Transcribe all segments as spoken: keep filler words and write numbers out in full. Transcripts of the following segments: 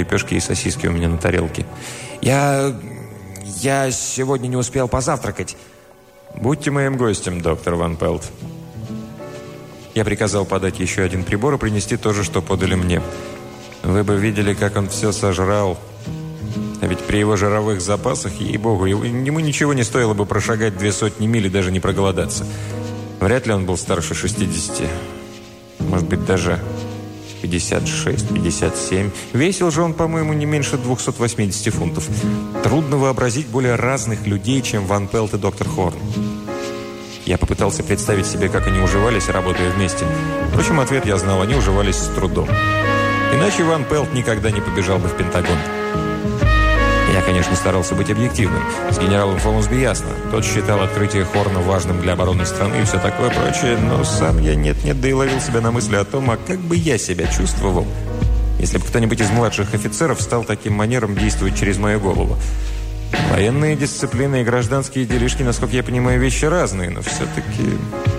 лепешки и сосиски у меня на тарелке. «Я... я сегодня не успел позавтракать». «Будьте моим гостем, доктор Ван Пелт». Я приказал подать еще один прибор и принести то же, что подали мне. Вы бы видели, как он все сожрал. А ведь при его жировых запасах, ей-богу, ему ничего не стоило бы прошагать две сотни миль и даже не проголодаться. Вряд ли он был старше шестидесяти. Может быть, даже пятьдесят шесть - пятьдесят семь. Весил же он, по-моему, не меньше двухсот восьмидесяти фунтов. Трудно вообразить более разных людей, чем Ван Пелт и доктор Хорн. Я попытался представить себе, как они уживались, работая вместе. Впрочем, ответ я знал, они уживались с трудом. Иначе Ван Пелт никогда не побежал бы в Пентагон. Я, конечно, старался быть объективным. С генералом Фолмсби ясно. Тот считал открытие Хорна важным для обороны страны и все такое прочее, но сам я нет-нет, да и ловил себя на мысли о том, а как бы я себя чувствовал, если бы кто-нибудь из младших офицеров стал таким манером действовать через мою голову. Военные дисциплины и гражданские делишки, насколько я понимаю, вещи разные, но все-таки...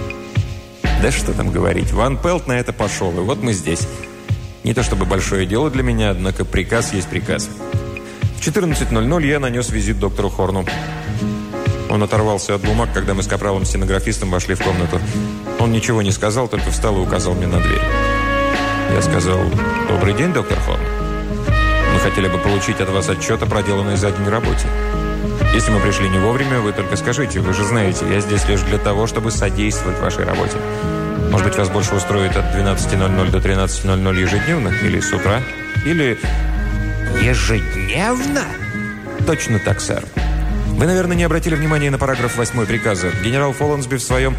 Да что там говорить, Ван Пелт на это пошел, и вот мы здесь. Не то чтобы большое дело для меня, однако приказ есть приказ. В четырнадцать ноль ноль я нанес визит доктору Хорну. Он оторвался от бумаг, когда мы с капралом-стенографистом вошли в комнату. Он ничего не сказал, только встал и указал мне на дверь. Я сказал: «Добрый день, доктор Хорн. Мы хотели бы получить от вас отчет о проделанной за день работе. Если мы пришли не вовремя, вы только скажите. Вы же знаете, я здесь лишь для того, чтобы содействовать вашей работе. Может быть, вас больше устроит от двенадцати ноль ноль до тринадцати ноль ноль ежедневно? Или с утра? Или...» «Ежедневно?» «Точно так, сэр. Вы, наверное, не обратили внимания на параграф восьмой приказа. Генерал Фолмсби в своем...»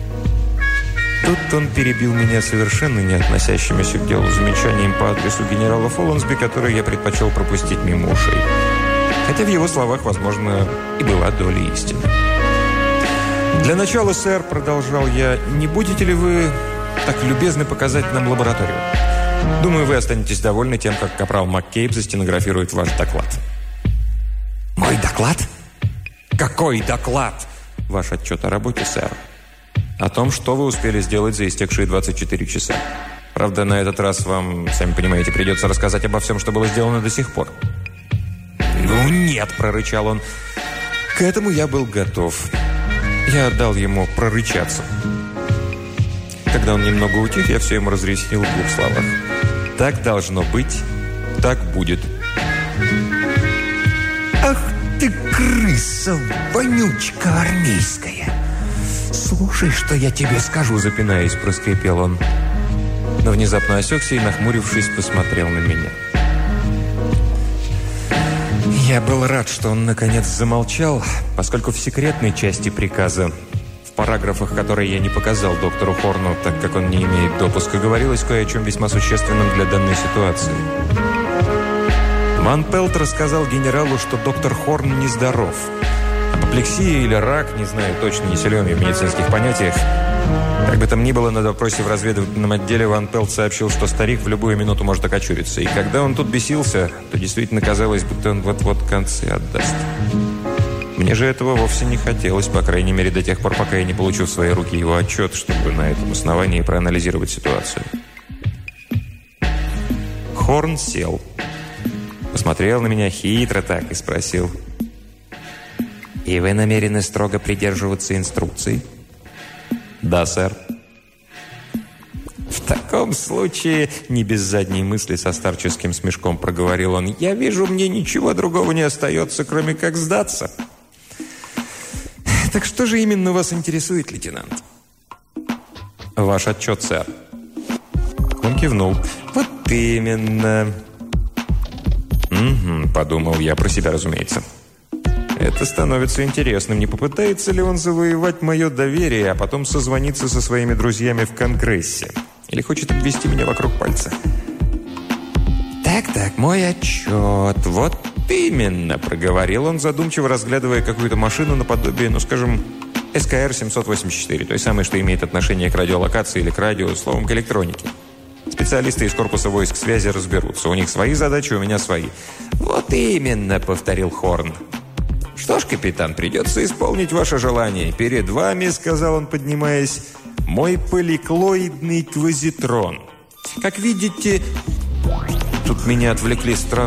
Тут он перебил меня совершенно не относящимися к делу замечанием по адресу генерала Фолмсби, который я предпочел пропустить мимо ушей. Хотя в его словах, возможно, и была доля истины. «Для начала, сэр, — продолжал я, — не будете ли вы так любезны показать нам лабораторию? Думаю, вы останетесь довольны тем, как капрал МакКейб застенографирует ваш доклад». «Мой доклад? Какой доклад?» «Ваш отчет о работе, сэр. О том, что вы успели сделать за истекшие двадцать четыре часа. Правда, на этот раз вам, сами понимаете, придется рассказать обо всем, что было сделано до сих пор». «Ну нет!» – прорычал он. К этому я был готов. Я отдал ему прорычаться. Когда он немного утих, я все ему разъяснил в двух словах. «Так должно быть, так будет». «Ах ты, крыса, вонючка армейская! Слушай, что я тебе скажу!» Запинаясь, проскрипел он. Но внезапно осекся и, нахмурившись, посмотрел на меня. Я был рад, что он наконец замолчал, поскольку в секретной части приказа, в параграфах, которые я не показал доктору Хорну, так как он не имеет допуска, говорилось кое о чем весьма существенном для данной ситуации. Ван Пелт рассказал генералу, что доктор Хорн нездоров. Апоплексия или рак, не знаю, точно не силен в медицинских понятиях. Как бы там ни было, на допросе в разведывательном отделе Ван Пелт сообщил, что старик в любую минуту может окочуриться. И когда он тут бесился, то действительно казалось, будто он вот-вот концы отдаст. Мне же этого вовсе не хотелось, по крайней мере, до тех пор, пока я не получу в свои руки его отчет, чтобы на этом основании проанализировать ситуацию. Хорн сел. Посмотрел на меня хитро так и спросил: «И вы намерены строго придерживаться инструкций?» «Да, сэр». «В таком случае, не без задней мысли, со старческим смешком проговорил он, я вижу, мне ничего другого не остается, кроме как сдаться». «Так что же именно вас интересует, лейтенант?» «Ваш отчет, сэр». Он кивнул. «Вот именно». «Угу», — подумал я про себя, разумеется. Это становится интересным. Не попытается ли он завоевать мое доверие, а потом созвониться со своими друзьями в Конгрессе? Или хочет обвести меня вокруг пальца? «Так-так, мой отчет. Вот именно», — проговорил он, задумчиво разглядывая какую-то машину наподобие, ну, скажем, эс ка эр семьсот восемьдесят четыре, той самой, что имеет отношение к радиолокации или к радио, словом, к электронике. Специалисты из корпуса войск связи разберутся. У них свои задачи, у меня свои. «Вот именно», — повторил Хорн. «Что ж, капитан, придется исполнить ваше желание. Перед вами, — сказал он, поднимаясь, — мой поликлоидный квазитрон. Как видите...» Тут меня отвлекли странные